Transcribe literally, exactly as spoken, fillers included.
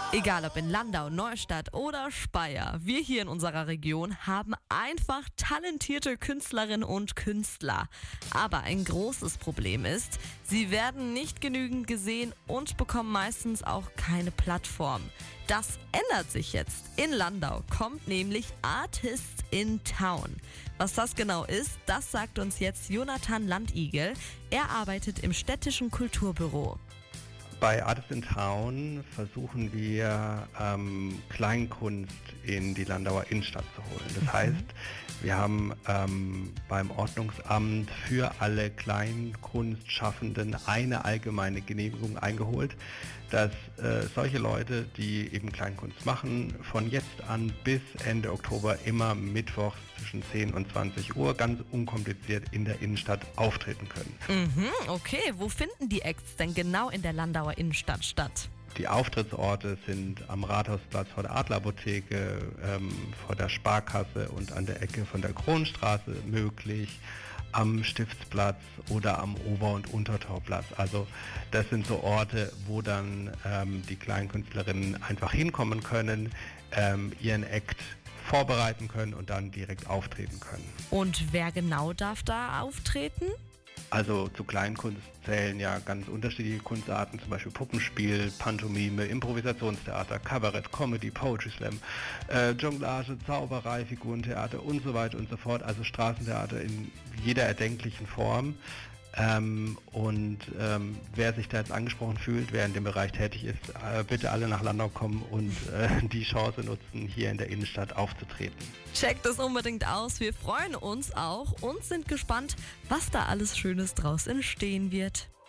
Egal ob in Landau, Neustadt oder Speyer, wir hier in unserer Region haben einfach talentierte Künstlerinnen und Künstler. Aber ein großes Problem ist, sie werden nicht genügend gesehen und bekommen meistens auch keine Plattform. Das ändert sich jetzt. In Landau kommt nämlich Artists in Town. Was das genau ist, das sagt uns jetzt Jonathan Landigel. Er arbeitet im städtischen Kulturbüro. Bei Artists in Town versuchen wir, ähm, Kleinkunst in die Landauer Innenstadt zu holen. Das mhm. heißt, wir haben ähm, beim Ordnungsamt für alle Kleinkunstschaffenden eine allgemeine Genehmigung eingeholt, dass äh, solche Leute, die eben Kleinkunst machen, von jetzt an bis Ende Oktober immer mittwochs zwischen zehn und zwanzig Uhr ganz unkompliziert in der Innenstadt auftreten können. Mhm, okay, wo finden die Acts denn genau in der Landauer Innenstadt statt? Die Auftrittsorte sind am Rathausplatz vor der Adlerapotheke, ähm, vor der Sparkasse und an der Ecke von der Kronstraße möglich, am Stiftsplatz oder am Ober- und Untertorplatz. Also das sind so Orte, wo dann ähm, die Kleinkünstlerinnen einfach hinkommen können, ähm, ihren Act vorbereiten können und dann direkt auftreten können. Und wer genau darf da auftreten? Also zu Kleinkunst zählen ja ganz unterschiedliche Kunstarten, zum Beispiel Puppenspiel, Pantomime, Improvisationstheater, Kabarett, Comedy, Poetry Slam, äh, Jonglage, Zauberei, Figurentheater und so weiter und so fort. Also Straßentheater in jeder erdenklichen Form. Ähm, und ähm, wer sich da jetzt angesprochen fühlt, wer in dem Bereich tätig ist, äh, bitte alle nach Landau kommen und äh, die Chance nutzen, hier in der Innenstadt aufzutreten. Checkt es unbedingt aus, wir freuen uns auch und sind gespannt, was da alles Schönes draus entstehen wird.